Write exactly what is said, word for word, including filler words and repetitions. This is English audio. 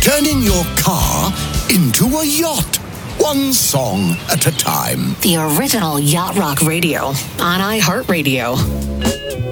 turning your car into a yacht. One song at a time. The original Yacht Rock Radio on iHeartRadio.